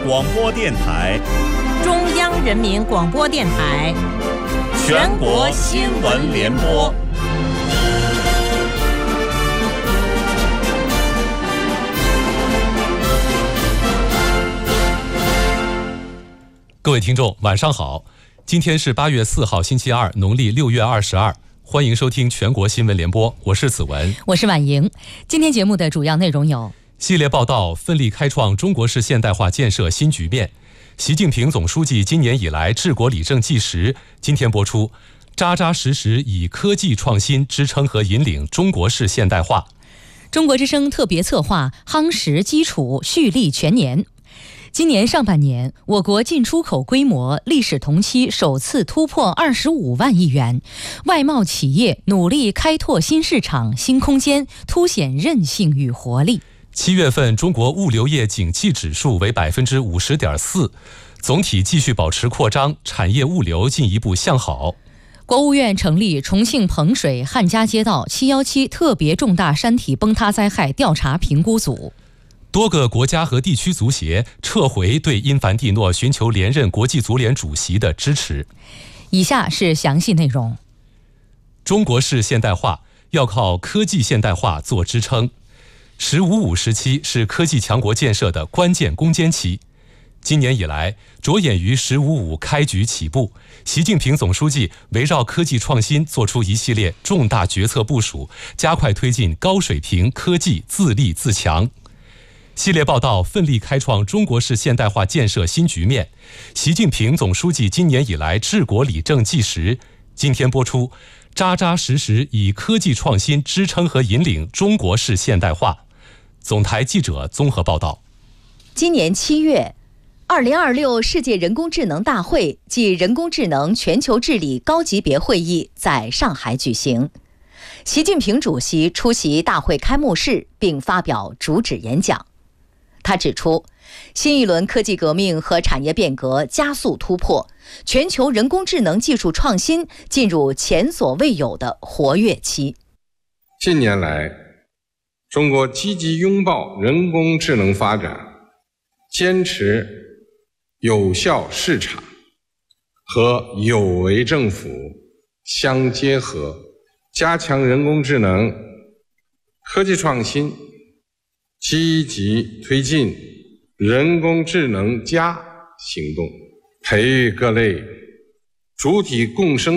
广播电台， 中央人民广播电台， 全国新闻联播。 各位听众，晚上好！今天是8月4号，星期二，农历6月22。欢迎收听全国新闻联播，我是子文， 我是婉莹。今天节目的主要内容有： 系列报道，奋力开创中国式现代化建设新局面。习近平总书记今年以来治国理政纪实，今天播出。扎扎实实以科技创新支撑和引领中国式现代化。 中国之声特别策划夯实基础，蓄力全年。今年上半年，我国进出口规模历史同期首次突破25万亿元，外贸企业努力开拓新市场、新空间，凸显韧性与活力。 7月份中国物流业景气指数为 50.4%， 总体继续保持扩张，产业物流进一步向好。 国务院成立重庆彭水汉家街道717特别重大山体崩塌灾害调查评估组。 多个国家和地区足协撤回对因凡蒂诺寻求连任国际足联主席的支持。 以下是详细内容。 中国式现代化要靠科技现代化做支撑。“15+5”时期是科技强国建设的关键攻坚期。今年以来，着眼于“15+5”开局起步，习近平总书记围绕科技创新做出一系列重大决策部署，加快推进高水平科技自立自强。系列报道奋力开创中国式现代化建设新局面。习近平总书记今年以来治国理政纪实，今天播出。扎扎实实以科技创新支撑和引领中国式现代化。总台记者综合报道。 今年7月，2026世界人工智能大会暨人工智能全球治理高级别会议在上海举行。习近平主席出席大会开幕式并发表主旨演讲。他指出，新一轮科技革命和产业变革加速突破，全球人工智能技术创新进入前所未有的活跃期。 近年来，中国积极拥抱人工智能发展，坚持有效市场和有为政府相结合，加强人工智能科技创新，积极推进人工智能+行动，培育各类主体共生